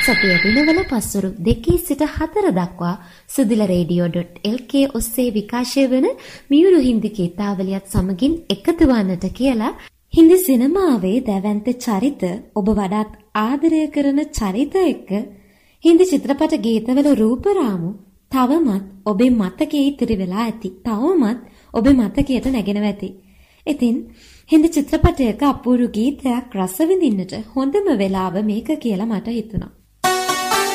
සතිය දිනවල පස්වරු 2 සිට 4 දක්වා sudila.radio.lk ඔස්සේ විකාශය වන මියුරු හින්දි ගීතාවලියත් සමගින් එකතු වන්නට කියලා හින්දි සිනමාවේ දැවැන්ත චරිත ඔබ වඩාත් ආදරය කරන චරිත එක්ක හින්දි චිත්‍රපට ගීතවල රූපරාමු තවමත් ඔබේ මතකයේ ඉතිරි වෙලා ඇති. තවමත් ඔබේ මතකයට නැගෙනවා ඇති. ඉතින් හින්දි චිත්‍රපටයක අපූර්ව ගීතයක් රස විඳින්නට හොඳම වෙලාව මේක කියලා මට හිතුණා.